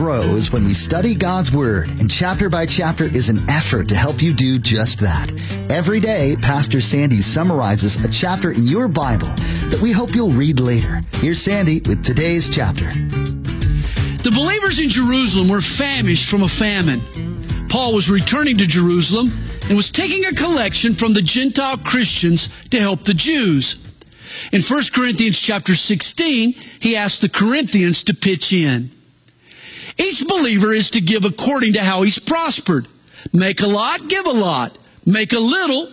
grows when we study God's Word, and Chapter by Chapter is an effort to help you do just that. Every day, Pastor Sandy summarizes a chapter in your Bible that we hope you'll read later. Here's Sandy with today's chapter. The believers in Jerusalem were famished from a famine. Paul was returning to Jerusalem and was taking a collection from the Gentile Christians to help the Jews. In 1 Corinthians chapter 16, he asked the Corinthians to pitch in. Each believer is to give according to how he's prospered. Make a lot, give a lot. Make a little,